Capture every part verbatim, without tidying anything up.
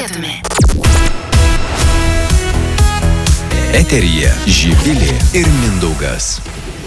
norėtume. Eteryje Živilė ir Mindaugas.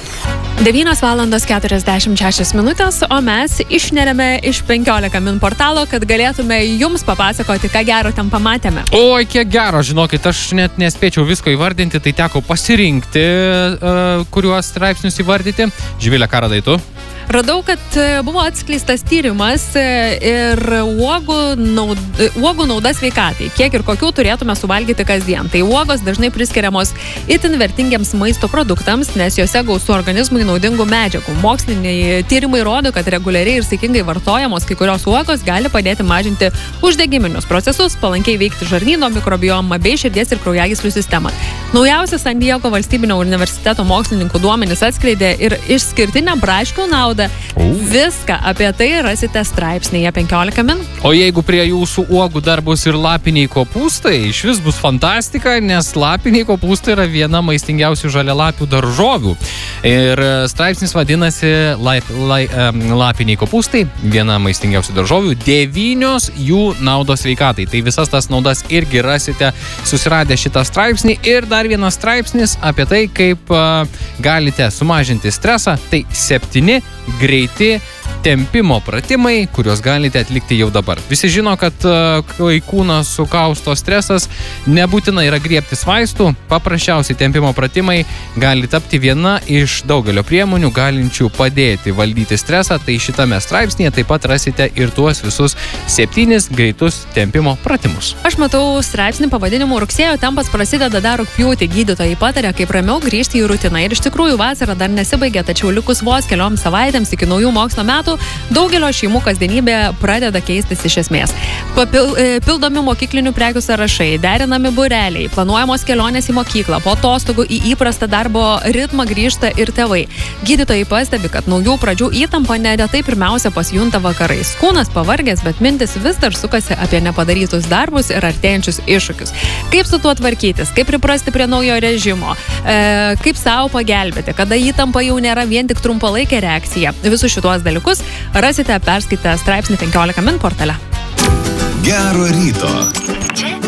devynios valandos keturiasdešimt šešios minutės, o mes išneriame iš penkiolika min portalo, kad galėtume jums papasakoti, ką gero ten pamatėme. Oi, kiek gero, žinokit, aš net nespėčiau visko įvardinti, tai teko pasirinkti, uh, kuriuos straipsnius įvardyti. Živilė, ką radai tu? Radau, kad buvo atskleistas tyrimas ir uogų nauda, uogų nauda sveikatai. Kiek ir kokių turėtume suvalgyti kasdien. Tai uogos dažnai priskiriamos itin vertingiams maisto produktams, nes juose gausu organizmui naudingų medžiagų. Moksliniai tyrimai rodo, kad reguliariai ir saikingai vartojamos kai kurios uogos gali padėti mažinti uždegiminius procesus, palankiai veikti žarnyno mikrobiomą bei širdies ir kraujagyslių sistemą. Naujausi San Diego valstybinio universiteto mokslininkų duomenys atskleidė ir išskirtinę braškių naudą. Uh. Viską apie tai rasite straipsnėje penkiolika min. O jeigu prie jūsų uogų dar bus ir lapiniai kopūstai, iš vis bus fantastika, nes lapiniai kopūstai yra viena maistingiausių žalialapių daržovių. Ir straipsnis vadinasi laip, lai, um, lapiniai kopūstai, viena maistingiausių daržovių, devynios jų naudos sveikatai. Tai visas tas naudas irgi rasite susiradę šitą straipsnį. Ir dar vienas straipsnis apie tai, kaip uh, galite sumažinti stresą. Tai septyni greiti tempimo pratimai, kuriuos galite atlikti jau dabar. Visi žino, kad kai kūnas sukausto stresas, nebūtina yra griebtis vaistų, paprasčiausiai tempimo pratimai gali tapti viena iš daugelio priemonių galinčių padėti valdyti stresą, tai šitame straipsnėje taip pat rasite ir tuos visus septynis greitus tempimo pratimus. Aš matau straipsnį pavadinimu Rugsėjo tempas prasideda dar rugpjūtį. Gydytojai patarė, kaip ramiau grįžti į rutiną. Ir iš tikrųjų vasara dar nesibaigė, tačiau likus vos kelioms savaitėms iki naujų mokslo metų daugelio šeimų kasdienybė pradeda keistis iš esmės. Papildomi mokyklinių prekių sąrašai, derinami būreliai, planuojamos kelionės į mokyklą, po atostogų į įprastą darbo ritmą grįžta ir tėvai. Gydytojai pastebi, kad naujų pradžių įtampa neretai pirmiausia pasijunta vakarais. Kūnas pavargęs, bet mintis vis dar sukasi apie nepadarytus darbus ir artėjančius iššūkius. Kaip su tuo tvarkytis, kaip priprasti prie naujo režimo, e, kaip savo pagelbėti, kada įtampa jau nėra vien tik trumpalaikė reakcija. Visus šituos dalykus rasite perskaitę straipsnį penkiolika min portale. Gero ryto. Čia